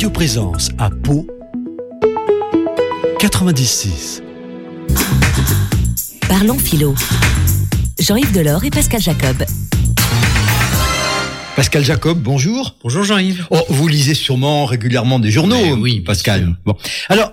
Radio Présence à Pau 96. Parlons philo. Jean-Yves Delors et Pascal Jacob. Pascal Jacob, bonjour. Bonjour Jean-Yves. Oh, vous lisez sûrement régulièrement des journaux, oui, Pascal. Bon. Alors,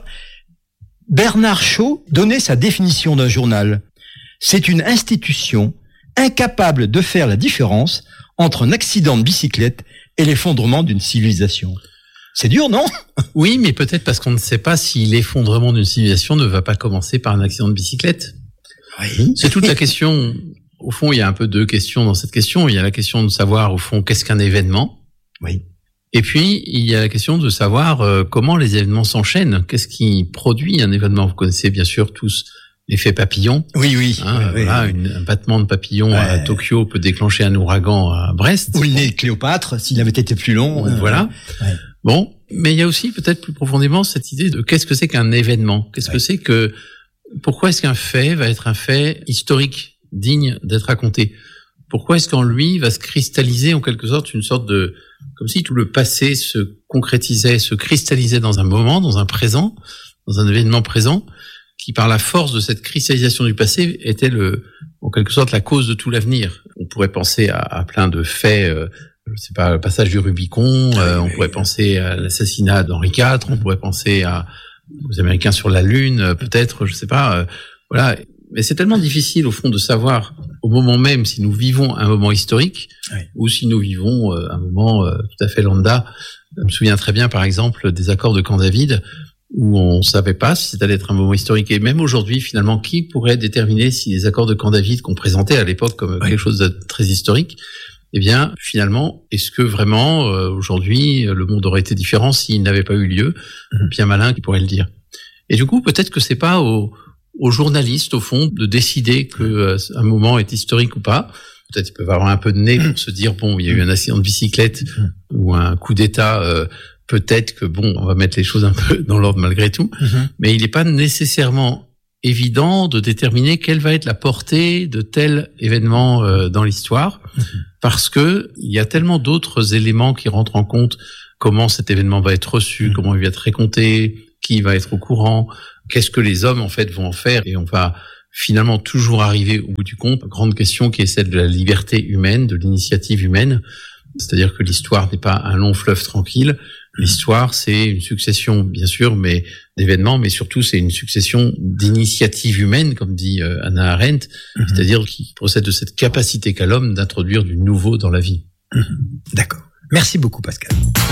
Bernard Shaw donnait sa définition d'un journal. C'est une institution incapable de faire la différence entre un accident de bicyclette et l'effondrement d'une civilisation. C'est dur, non ? Oui, mais peut-être parce qu'on ne sait pas si l'effondrement d'une civilisation ne va pas commencer par un accident de bicyclette. Oui. C'est toute la question. Au fond, il y a un peu deux questions dans cette question. Il y a la question de savoir, au fond, qu'est-ce qu'un événement ? Oui. Et puis, il y a la question de savoir comment les événements s'enchaînent. Qu'est-ce qui produit un événement ? Vous connaissez bien sûr tous l'effet papillon. Oui. Voilà, un battement de papillon à Tokyo peut déclencher un ouragan à Brest. Ou le nez de Cléopâtre, s'il avait été plus long. Voilà. Ouais. Bon, mais il y a aussi peut-être plus profondément cette idée de qu'est-ce que c'est qu'un événement ? Qu'est-ce que c'est que... Pourquoi est-ce qu'un fait va être un fait historique, digne d'être raconté ? Pourquoi est-ce qu'en lui va se cristalliser en quelque sorte une sorte de... Comme si tout le passé se concrétisait, se cristallisait dans un moment, dans un présent, dans un événement présent, qui par la force de cette cristallisation du passé était en quelque sorte la cause de tout l'avenir. On pourrait penser à plein de faits, je sais pas, le passage du Rubicon, on pourrait penser à l'assassinat d'Henri IV, on pourrait penser aux Américains sur la Lune, peut-être, je sais pas, voilà. Mais c'est tellement difficile, au fond, de savoir au moment même si nous vivons un moment historique ou si nous vivons un moment tout à fait lambda. Je me souviens très bien, par exemple, des accords de Camp David, où on savait pas si c'était allait être un moment historique. Et même aujourd'hui, finalement, qui pourrait déterminer si les accords de Camp David qu'on présentait à l'époque comme quelque chose de très historique, eh bien, finalement, est-ce que vraiment, aujourd'hui, le monde aurait été différent s'il n'avait pas eu lieu ? Bien malin qui pourrait le dire. Et du coup, peut-être que c'est pas aux journalistes, au fond, de décider que un moment est historique ou pas. Peut-être qu'ils peuvent avoir un peu de nez pour se dire, bon, il y a eu un accident de bicyclette ou un coup d'État, peut-être que, bon, on va mettre les choses un peu dans l'ordre malgré tout. Mais il n'est pas nécessairement évident de déterminer quelle va être la portée de tel événement dans l'histoire, parce que il y a tellement d'autres éléments qui rentrent en compte. Comment cet événement va être reçu, comment il va être raconté, qui va être au courant, qu'est-ce que les hommes en fait vont en faire, et on va finalement toujours arriver au bout du compte. Grande question qui est celle de la liberté humaine, de l'initiative humaine, c'est-à-dire que l'histoire n'est pas un long fleuve tranquille. L'histoire, c'est une succession, bien sûr, mais d'événements, mais surtout c'est une succession d'initiatives humaines, comme dit Hannah Arendt, c'est-à-dire qui procède de cette capacité qu'a l'homme d'introduire du nouveau dans la vie. D'accord. Merci beaucoup, Pascal.